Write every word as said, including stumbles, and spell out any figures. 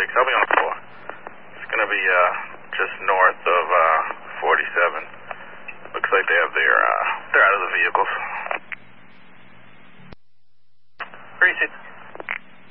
six. I'll be on the floor. It's going to be uh, just north of uh, forty-seven. Looks like they have their, uh, they're out of the vehicles.